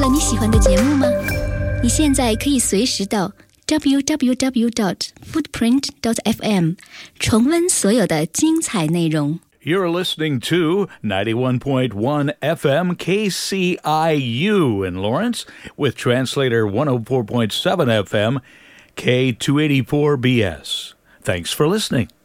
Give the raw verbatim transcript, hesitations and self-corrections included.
了你喜欢的节目吗？你现在可以随时到 double-u double-u double-u dot footprint dot f m 重温所有的精彩内容。 You're listening to ninety-one point one F M K C I U in Lawrence with translator one oh four point seven F M K two eighty-four B S. Thanks for listening.